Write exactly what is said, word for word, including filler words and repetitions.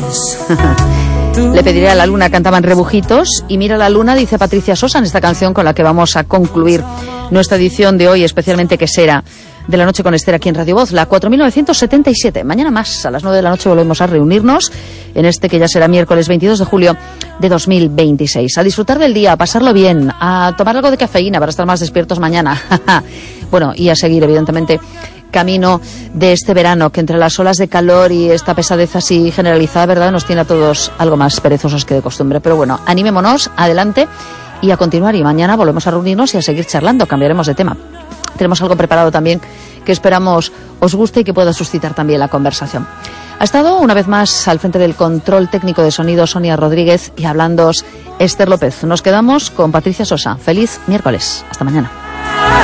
Le pediré a la luna, cantaban Rebujitos, y mira la luna, dice Patricia Sosa en esta canción con la que vamos a concluir nuestra edición de hoy, especialmente quesera, de La Noche con Esther aquí en Radio Voz, la cuatro mil novecientos setenta y siete. Mañana más, a las nueve de la noche, volvemos a reunirnos en este que ya será miércoles veintidós de julio de dos mil veintiséis. A disfrutar del día, a pasarlo bien, a tomar algo de cafeína para estar más despiertos mañana. Bueno, y a seguir, evidentemente, camino de este verano, que entre las olas de calor y esta pesadez así generalizada, ¿verdad?, nos tiene a todos algo más perezosos que de costumbre. Pero bueno, animémonos, adelante y a continuar. Y mañana volvemos a reunirnos y a seguir charlando, cambiaremos de tema. Tenemos algo preparado también que esperamos os guste y que pueda suscitar también la conversación. Ha estado una vez más al frente del control técnico de sonido Sonia Rodríguez y hablándoos Esther López. Nos quedamos con Patricia Sosa. Feliz miércoles. Hasta mañana.